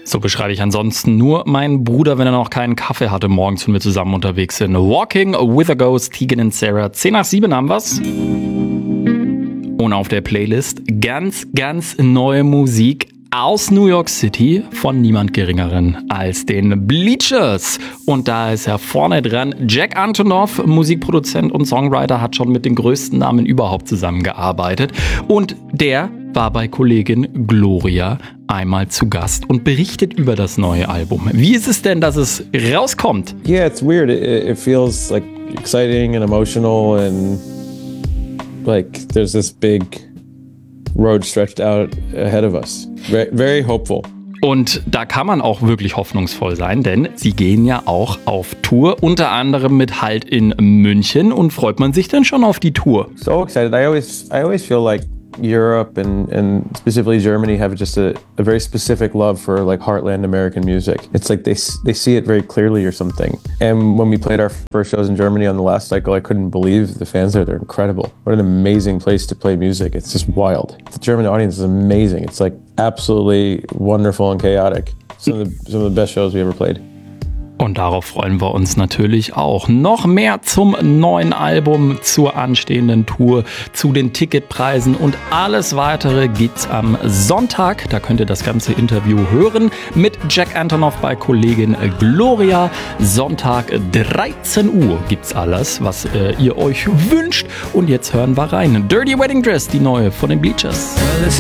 So beschreibe ich ansonsten nur meinen Bruder, wenn er noch keinen Kaffee hatte morgens, wenn wir zusammen unterwegs sind. Walking with a Ghost, Tegan und Sara. 10 nach 7 haben wir's. Und auf der Playlist ganz neue Musik aus New York City von niemand Geringeren als den Bleachers. Und da ist er vorne dran. Jack Antonoff, Musikproduzent und Songwriter, hat schon mit den größten Namen überhaupt zusammengearbeitet. Und der war bei Kollegin Gloria einmal zu Gast und berichtet über das neue Album. Wie ist es denn, dass es rauskommt? Yeah, it's weird. It feels like exciting and emotional and like there's this big road stretched out ahead of us. Very, very hopeful. Und da kann man auch wirklich hoffnungsvoll sein, denn sie gehen ja auch auf Tour, unter anderem mit Halt in München. Und freut man sich dann schon auf die Tour? So excited. I always feel like Europe and specifically Germany have just a very specific love for like heartland American music. It's like they see it very clearly or something. And when we played our first shows in Germany on the last cycle, I couldn't believe the fans there. They're incredible. What an amazing place to play music. It's just wild. The German audience is amazing. It's like absolutely wonderful and chaotic. Some of the best shows we ever played. Und darauf freuen wir uns natürlich auch. Noch mehr zum neuen Album, zur anstehenden Tour, zu den Ticketpreisen und alles weitere gibt's am Sonntag. Da könnt ihr das ganze Interview hören mit Jack Antonoff bei Kollegin Gloria. Sonntag 13 Uhr gibt's alles, was ihr euch wünscht. Und jetzt hören wir rein. Dirty Wedding Dress, die neue von den Bleachers.